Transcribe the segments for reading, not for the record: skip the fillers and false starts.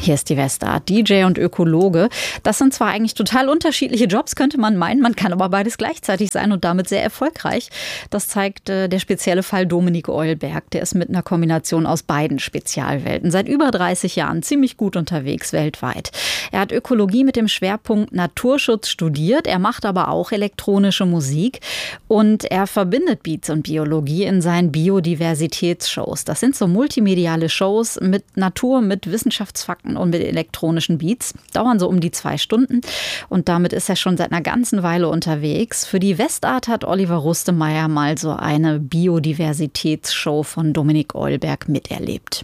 Hier ist die Westart, DJ und Ökologe. Das sind zwar eigentlich total unterschiedliche Jobs, könnte man meinen, man kann aber beides gleichzeitig sein und damit sehr erfolgreich. Das zeigt der spezielle Fall Dominik Eulberg. Der ist mit einer Kombination aus beiden Spezialwelten seit über 30 Jahren ziemlich gut unterwegs weltweit. Er hat Ökologie mit dem Schwerpunkt Naturschutz studiert, er macht aber auch elektronische Musik und er verbindet Beats und Biologie in seinen Biodiversitätsshows. Das sind so multimediale Shows mit Natur, mit Wissenschaftsfakten und mit elektronischen Beats. Dauern so um die 2 Stunden und damit ist er schon seit einer ganzen Weile unterwegs. Für die Westart hat Oliver Rustemeyer mal so eine Biodiversitätsshow von Dominik Eulberg miterlebt.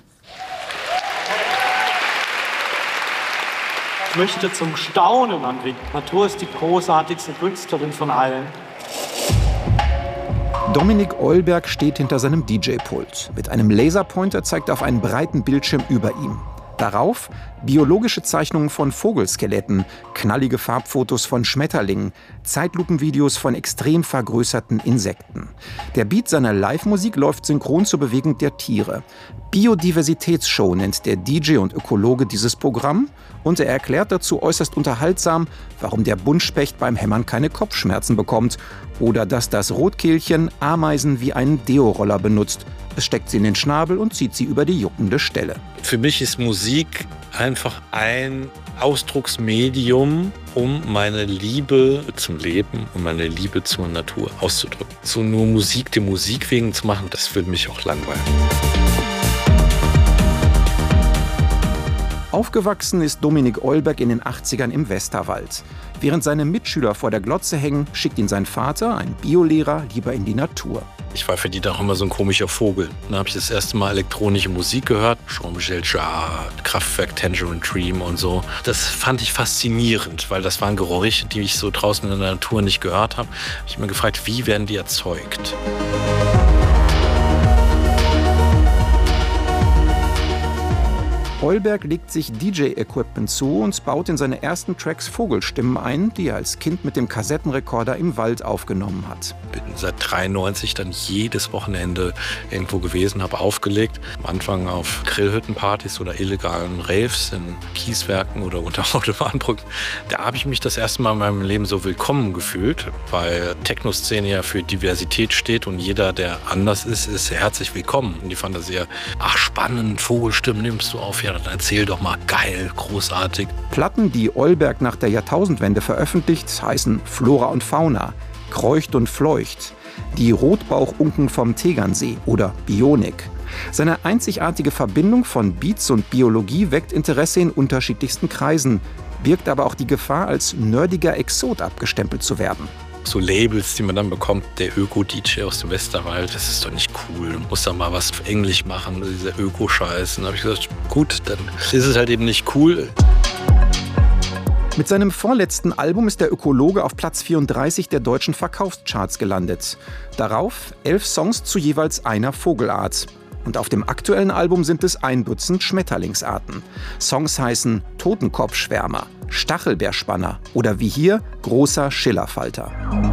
Ich möchte zum Staunen anregen. Natur ist die großartigste Künstlerin von allen. Dominik Eulberg steht hinter seinem DJ-Pult. Mit einem Laserpointer zeigt er auf einen breiten Bildschirm über ihm. Darauf biologische Zeichnungen von Vogelskeletten, knallige Farbfotos von Schmetterlingen, Zeitlupenvideos von extrem vergrößerten Insekten. Der Beat seiner Live-Musik läuft synchron zur Bewegung der Tiere. Biodiversitätsshow nennt der DJ und Ökologe dieses Programm und er erklärt dazu äußerst unterhaltsam, warum der Buntspecht beim Hämmern keine Kopfschmerzen bekommt oder dass das Rotkehlchen Ameisen wie einen Deo-Roller benutzt. Es steckt sie in den Schnabel und zieht sie über die juckende Stelle. Für mich ist Musik einfach ein Ausdrucksmedium, um meine Liebe zum Leben und meine Liebe zur Natur auszudrücken. So nur Musik der Musik wegen zu machen, das würde mich auch langweilen. Aufgewachsen ist Dominik Eulberg in den 80ern im Westerwald. Während seine Mitschüler vor der Glotze hängen, schickt ihn sein Vater, ein Biolehrer, lieber in die Natur. Ich war für die da auch immer so ein komischer Vogel. Dann habe ich das erste Mal elektronische Musik gehört. Jean-Michel Jarre, Kraftwerk, Tangerine Dream und so. Das fand ich faszinierend, weil das waren Geräusche, die ich so draußen in der Natur nicht gehört habe. Ich habe mir gefragt, wie werden die erzeugt? Eulberg legt sich DJ-Equipment zu und baut in seine ersten Tracks Vogelstimmen ein, die er als Kind mit dem Kassettenrekorder im Wald aufgenommen hat. Bin seit 93 dann jedes Wochenende irgendwo gewesen, habe aufgelegt. Am Anfang auf Grillhüttenpartys oder illegalen Raves in Kieswerken oder unter Autobahnbrücken. Da habe ich mich das erste Mal in meinem Leben so willkommen gefühlt, weil Techno-Szene ja für Diversität steht und jeder, der anders ist, ist herzlich willkommen. Und die fanden das sehr, spannend, Vogelstimmen nimmst du auf, ja, dann erzähl doch mal, geil, großartig. Platten, die Eulberg nach der Jahrtausendwende veröffentlicht, heißen Flora und Fauna, Kreucht und Fleucht, die Rotbauchunken vom Tegernsee oder Bionik. Seine einzigartige Verbindung von Beats und Biologie weckt Interesse in unterschiedlichsten Kreisen, birgt aber auch die Gefahr, als nerdiger Exot abgestempelt zu werden. So Labels, die man dann bekommt, der Öko-DJ aus dem Westerwald, das ist doch nicht cool. Du musst da mal was auf Englisch machen, dieser Öko-Scheiß. Und dann habe ich gesagt, gut, dann ist es halt eben nicht cool. Mit seinem vorletzten Album ist der Ökologe auf Platz 34 der deutschen Verkaufscharts gelandet. Darauf 11 Songs zu jeweils einer Vogelart. Und auf dem aktuellen Album sind es 1 Dutzend Schmetterlingsarten. Songs heißen Totenkopfschwärmer, Stachelbeerspanner oder wie hier Großer Schillerfalter.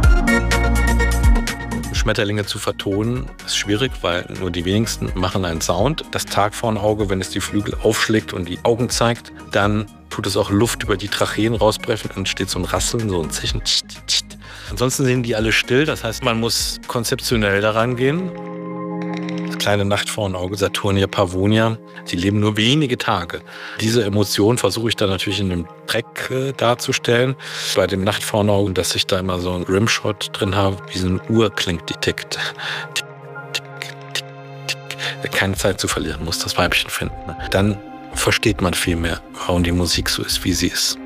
Schmetterlinge zu vertonen ist schwierig, weil nur die wenigsten machen einen Sound. Das Tag vor dem Auge, wenn es die Flügel aufschlägt und die Augen zeigt, dann tut es auch Luft über die Tracheen rausbrechen und entsteht so ein Rasseln, so ein Zischen. Ansonsten sind die alle still, das heißt, man muss konzeptionell daran gehen. Kleine Nacht vor dem Auge, Saturnia pavonia, sie leben nur wenige Tage. Diese Emotion versuche ich dann natürlich in einem Track darzustellen. Bei dem Nacht vor dem Auge, dass ich da immer so einen Rimshot drin habe, wie so eine Uhr klingt, die tickt. Tick, tick, tick, tick. Keine Zeit zu verlieren, muss das Weibchen finden. Dann versteht man viel mehr, warum die Musik so ist, wie sie ist.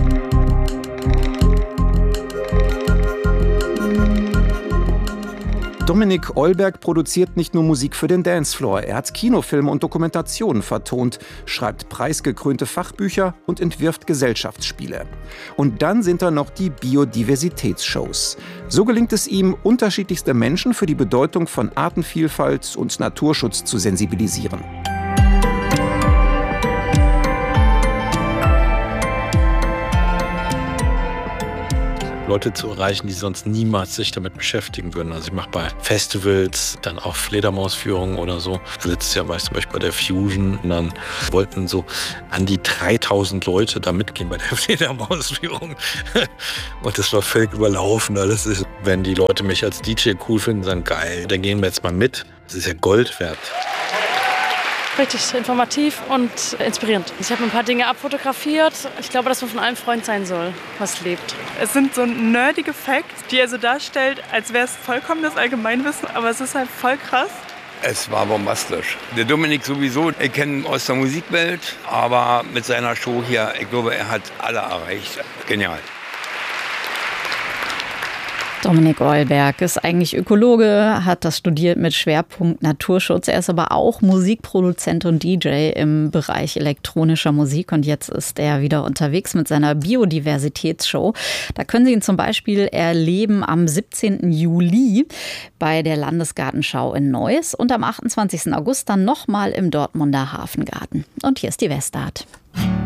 Dominik Eulberg produziert nicht nur Musik für den Dancefloor, er hat Kinofilme und Dokumentationen vertont, schreibt preisgekrönte Fachbücher und entwirft Gesellschaftsspiele. Und dann sind da noch die Biodiversitätsshows. So gelingt es ihm, unterschiedlichste Menschen für die Bedeutung von Artenvielfalt und Naturschutz zu sensibilisieren. Leute zu erreichen, die sonst niemals sich damit beschäftigen würden. Also ich mache bei Festivals dann auch Fledermausführungen oder so. Letztes Jahr war ich zum Beispiel bei der Fusion und dann wollten so an die 3000 Leute da mitgehen bei der Fledermausführung. Und das war völlig überlaufen. Das ist, wenn die Leute mich als DJ cool finden, sagen, geil, dann gehen wir jetzt mal mit. Das ist ja Gold wert. Richtig informativ und inspirierend. Ich habe ein paar Dinge abfotografiert. Ich glaube, dass man von einem Freund sein soll, was lebt. Es sind so nerdige Facts, die er so darstellt, als wäre es vollkommenes Allgemeinwissen, aber es ist halt voll krass. Es war bombastisch. Der Dominik sowieso, ich kenne ihn aus der Musikwelt, aber mit seiner Show hier, ich glaube, er hat alle erreicht. Genial. Dominik Eulberg ist eigentlich Ökologe, hat das studiert mit Schwerpunkt Naturschutz. Er ist aber auch Musikproduzent und DJ im Bereich elektronischer Musik. Und jetzt ist er wieder unterwegs mit seiner Biodiversitätsshow. Da können Sie ihn zum Beispiel erleben am 17. Juli bei der Landesgartenschau in Neuss und am 28. August dann nochmal im Dortmunder Hafengarten. Und hier ist die Westart.